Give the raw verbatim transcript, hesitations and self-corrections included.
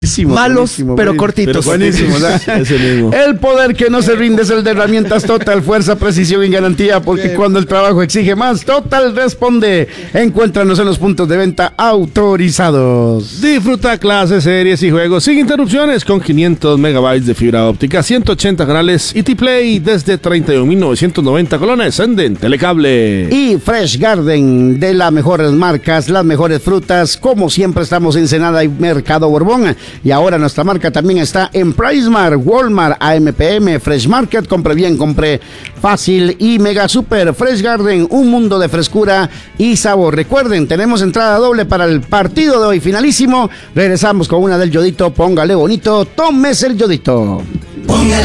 Buenísimo, malos, buenísimo, pero buenísimo, cortitos. pero buenísimo, ese mismo. El poder que no se rinde es el de herramientas Total, fuerza, precisión y garantía, porque cuando el trabajo exige más, Total responde. Encuéntranos en los puntos de venta autorizados. Disfruta clases, series y juegos sin interrupciones con quinientos megabytes de fibra óptica, ciento ochenta canales y T-Play desde treinta y un mil novecientos noventa colones. Senden Telecable. Y Fresh Garden, de las mejores marcas, las mejores frutas, como siempre estamos en Ensenada y Mercado Borbón. Y ahora nuestra marca también está en PriceMart, Walmart, A M P M, Fresh Market. Compre bien, compre fácil y Mega Super. Fresh Garden, un mundo de frescura y sabor. Recuerden, tenemos entrada doble para el partido de hoy finalísimo. Regresamos con una del Yodito. Póngale bonito, tómese el Yodito.